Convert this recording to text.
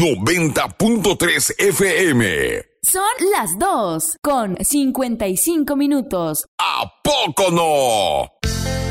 90.3 FM. Son las 2:55. ¿A poco no?